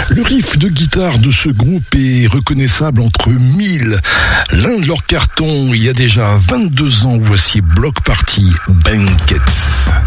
Le riff de guitare de ce groupe est reconnaissable entre mille. L'un de leurs cartons, il y a déjà 22 ans, voici Bloc Party Banquets.